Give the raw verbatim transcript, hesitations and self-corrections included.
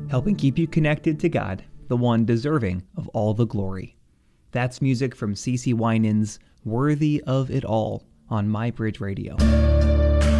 helping keep you connected to God, the one deserving of all the glory. That's music from CeCe Winans' Worthy of It All on MyBridge Radio.